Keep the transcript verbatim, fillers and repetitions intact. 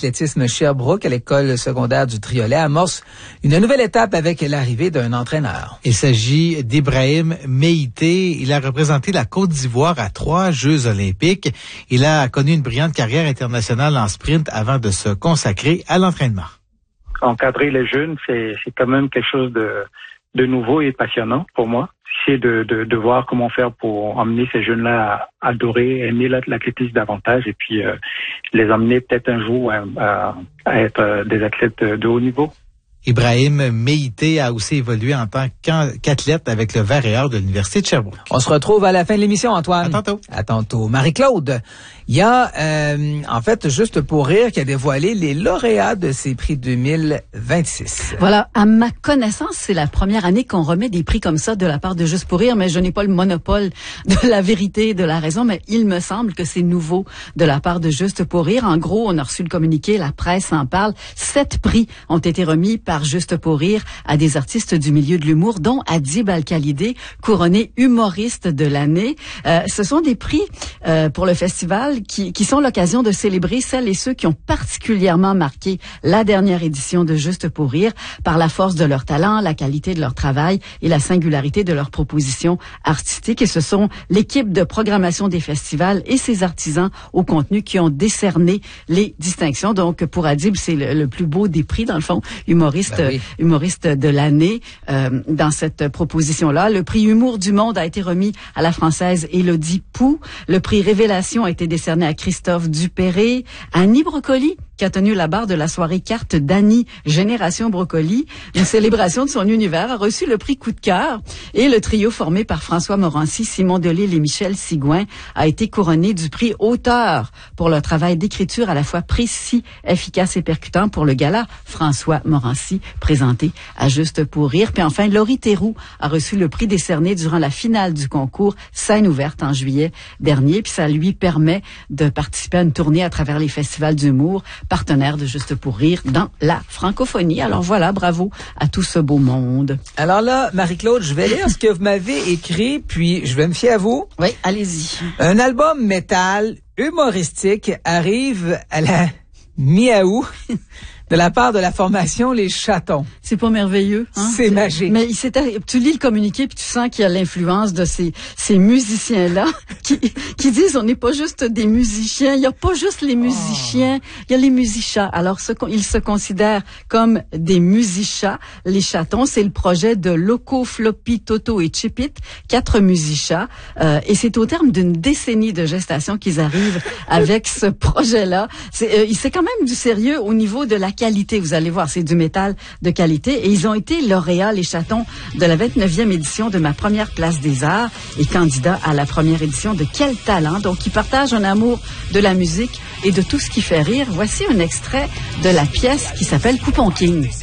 d'athlétisme Sherbrooke à l'école secondaire du Triolet amorce une nouvelle étape avec l'arrivée d'un entraîneur. Il s'agit d'Ibrahim Meïté. Il a représenté la Côte d'Ivoire à trois Jeux olympiques. Il a connu une brillante carrière internationale en sprint avant de se consacrer à l'entraînement. Encadrer les jeunes, c'est, c'est quand même quelque chose de, de nouveau et passionnant pour moi. C'est de, de, de voir comment faire pour emmener ces jeunes-là à adorer, aimer l'athlétisme davantage et puis euh, les emmener peut-être un jour à, à, à être des athlètes de haut niveau. Ibrahim Meïté a aussi évolué en tant qu'athlète avec le Vert et Or de l'Université de Sherbrooke. On se retrouve à la fin de l'émission, Antoine. À tantôt. À tantôt. Marie-Claude, il y a, euh, en fait, Juste pour rire, qui a dévoilé les lauréats de ces prix deux mille vingt-six. Voilà. À ma connaissance, c'est la première année qu'on remet des prix comme ça de la part de Juste pour rire, mais je n'ai pas le monopole de la vérité et de la raison, mais il me semble que c'est nouveau de la part de Juste pour rire. En gros, on a reçu le communiqué, la presse en parle. Sept prix ont été remis par Juste pour rire à des artistes du milieu de l'humour, dont Adib Al-Khalidé, couronné humoriste de l'année. Euh, ce sont des prix euh, pour le festival qui, qui sont l'occasion de célébrer celles et ceux qui ont particulièrement marqué la dernière édition de Juste pour rire par la force de leur talent, la qualité de leur travail et la singularité de leurs propositions artistiques. Et ce sont l'équipe de programmation des festivals et ses artisans au contenu qui ont décerné les distinctions. Donc, pour Adib, c'est le, le plus beau des prix, dans le fond, humoriste Ben oui. humoriste de l'année euh, dans cette proposition-là. Le prix Humour du Monde a été remis à la Française Élodie Pou. Le prix Révélation a été décerné à Christophe Dupéré. Annie Brocoli, qui a tenu la barre de la soirée carte d'Annie Génération Brocoli, une célébration de son univers, a reçu le prix Coup de cœur. Et le trio formé par François Morancy, Simon Delille et Michel Sigouin a été couronné du prix Auteur pour leur travail d'écriture à la fois précis, efficace et percutant pour le gala François Morancy, présenté à Juste pour rire. Puis enfin, Laurie Théroux a reçu le prix décerné durant la finale du concours Scène ouverte en juillet dernier. Puis ça lui permet de participer à une tournée à travers les festivals d'humour, partenaire de Juste pour rire dans la francophonie. Alors voilà, bravo à tout ce beau monde. Alors là, Marie-Claude, je vais lire ce que vous m'avez écrit, puis je vais me fier à vous. Oui, allez-y. Un album métal humoristique arrive à la mi-août de la part de la formation Les Chatons. C'est pas merveilleux, hein? C'est magique. Mais il s'était, tu lis le communiqué puis tu sens qu'il y a l'influence de ces ces musiciens-là qui qui disent on n'est pas juste des musiciens, il y a pas juste les musiciens, il y a les musiciens. Alors ce, ils se considèrent comme des musiciens. Les Chatons, c'est le projet de Loco, Floppy, Toto et Chipit, quatre musiciens, euh, et c'est au terme d'une décennie de gestation qu'ils arrivent avec ce projet-là. C'est euh, c'est quand même du sérieux au niveau de la qualité, vous allez voir, c'est du métal de qualité. Et ils ont été lauréats, les Chatons, de la vingt-neuvième édition de ma première place des arts et candidats à la première édition de Quel talent. Donc, ils partagent un amour de la musique et de tout ce qui fait rire. Voici un extrait de la pièce qui s'appelle Coupon King.